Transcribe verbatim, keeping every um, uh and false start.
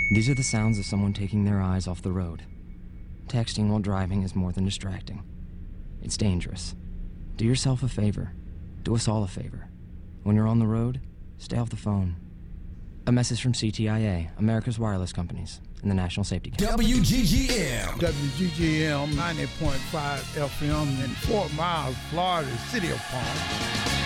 These are the sounds of someone taking their eyes off the road. Texting while driving is more than distracting. It's dangerous. Do yourself a favor. Do us all a favor. When you're on the road, stay off the phone. A message from C T I A, America's wireless companies, and the National Safety Council. W G G M. W G G M ninety point five F M in Fort Myers, Florida, City of Palm.